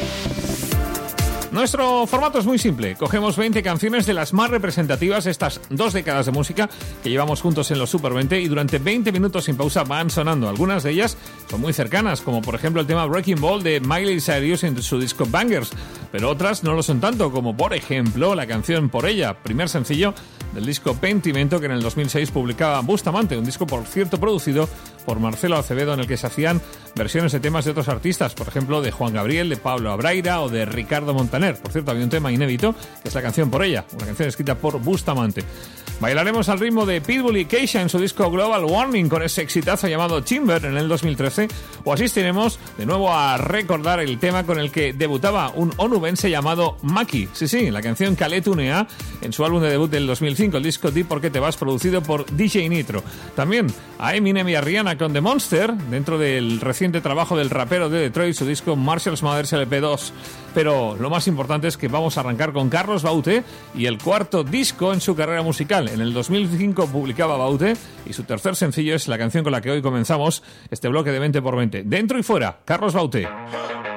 Nuestro formato es muy simple. Cogemos 20 canciones de las más representativas de estas 2 décadas de música que llevamos juntos en los Super 20 y durante 20 minutos sin pausa van sonando. Algunas de ellas son muy cercanas, como por ejemplo el tema Breaking Ball de Miley Cyrus en su disco Bangers, pero otras no lo son tanto, como por ejemplo la canción Por Ella, primer sencillo del disco Pentimento que en el 2006 publicaba Bustamante, un disco por cierto producido por Marcelo Acevedo en el que se hacían versiones de temas de otros artistas, por ejemplo de Juan Gabriel, de Pablo Abraira o de Ricardo Montaner. Por cierto, había un tema inédito que es la canción Por Ella, una canción escrita por Bustamante. Bailaremos al ritmo de Pitbull y Keisha en su disco Global Warming con ese exitazo llamado Timber en el 2013, o asistiremos de nuevo a recordar el tema con el que debutaba un onubense llamado Maki. Sí, la canción Kaletunea en su álbum de debut del 2005, el disco Di Por Qué Te Vas, producido por DJ Nitro. También a Eminem y a Rihanna con The Monster, dentro del reciente trabajo del rapero de Detroit, su disco Marshall's Mathers LP2. Pero lo más importante es que vamos a arrancar con Carlos Baute y el cuarto disco en su carrera musical. En el 2005 publicaba Baute y su tercer sencillo es la canción con la que hoy comenzamos este bloque de 20 por 20. Dentro y fuera, Carlos Baute.